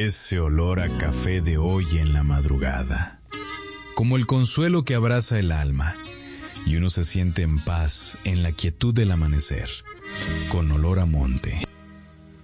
ese olor a café de olla en la madrugada, como el consuelo que abraza el alma, y uno se siente en paz en la quietud del amanecer, con olor a monte.